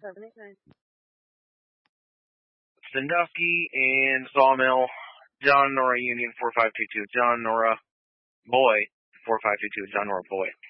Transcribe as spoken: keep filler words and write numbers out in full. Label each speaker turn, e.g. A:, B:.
A: seven eight nine.
B: Sandusky and Sawmill, John Nora Union four five two two, John Nora Boy four five two two, John Nora Boy.